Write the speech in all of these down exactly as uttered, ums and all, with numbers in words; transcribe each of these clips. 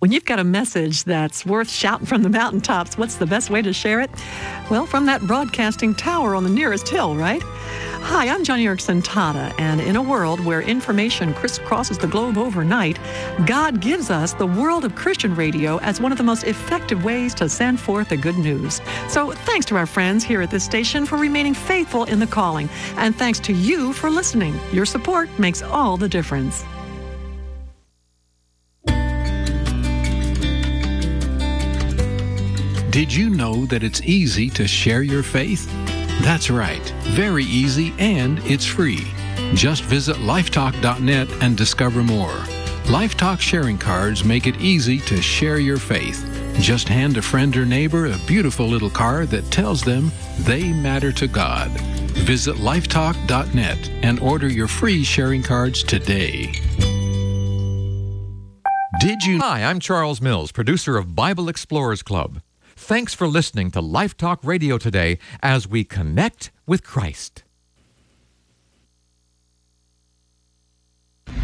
When you've got a message that's worth shouting from the mountaintops, what's the best way to share it? Well, from that broadcasting tower on the nearest hill, right? Hi, I'm Joni Eareckson Tada, and in a world where information crisscrosses the globe overnight, God gives us the world of Christian radio as one of the most effective ways to send forth the good news. So thanks to our friends here at this station for remaining faithful in the calling, and thanks to you for listening. Your support makes all the difference. Did you know that it's easy to share your faith? That's right, very easy, and it's free. Just visit lifetalk dot net and discover more. Lifetalk sharing cards make it easy to share your faith. Just hand a friend or neighbor a beautiful little card that tells them they matter to God. Visit lifetalk dot net and order your free sharing cards today. Did you? Hi, I'm Charles Mills, producer of Bible Explorers Club. Thanks for listening to Life Talk Radio today as we connect with Christ. With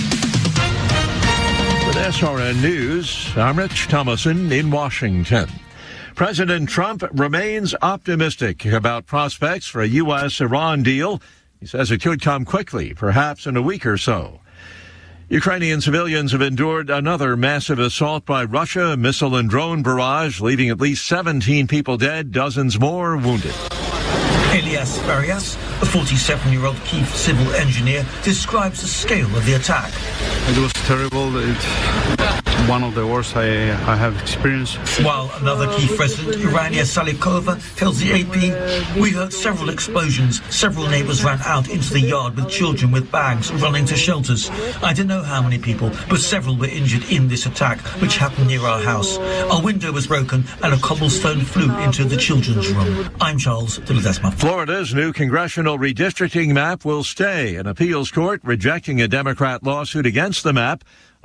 S R N News, I'm Rich Thomason in Washington. President Trump remains optimistic about prospects for a U S Iran deal. He says it could come quickly, perhaps in a week or so. Ukrainian civilians have endured another massive assault by Russia, a missile and drone barrage, leaving at least seventeen people dead, dozens more wounded. Elias Farias, a forty-seven-year-old Kyiv civil engineer, describes the scale of the attack. It was terrible. It's one of the worst I, I have experienced. While another Kyiv resident, Irania Salikova, tells the A P, "We heard several explosions. Several neighbors ran out into the yard with children with bags running to shelters. I don't know how many people, but several were injured in this attack, which happened near our house. Our window was broken and a cobblestone flew into the children's room." I'm Charles de Ledesma. Florida's new congressional redistricting map will stay. An appeals court rejecting a Democrat lawsuit against the map